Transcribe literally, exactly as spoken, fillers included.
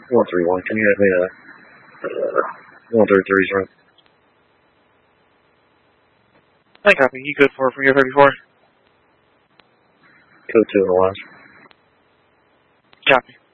one three one, can you have me a uh, one thirty-three's run? I copy. You good for Figure thirty-four? Code two in the last. Copy.